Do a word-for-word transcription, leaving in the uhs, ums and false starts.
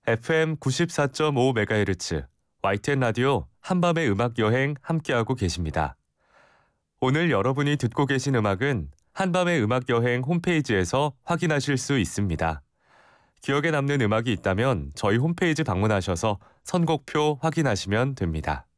에프엠 구십사 점 오 메가헤르츠 와이티엔 라디오 한밤의 음악 여행 함께하고 계십니다. 오늘 여러분이 듣고 계신 음악은 한밤의 음악 여행 홈페이지에서 확인하실 수 있습니다. 기억에 남는 음악이 있다면 저희 홈페이지 방문하셔서 선곡표 확인하시면 됩니다.